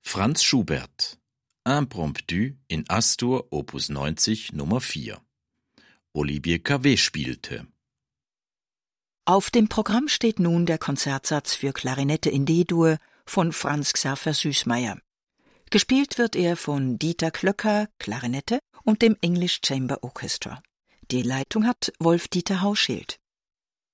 Franz Schubert, Impromptu in As-Dur Opus 90 Nummer 4. Olivier Cavét spielte. Auf dem Programm steht nun der Konzertsatz für Klarinette in D-Dur von Franz Xaver Süßmayr. Gespielt wird er von Dieter Klöcker, Klarinette, und dem English Chamber Orchestra. Die Leitung hat Wolf-Dieter Hauschild.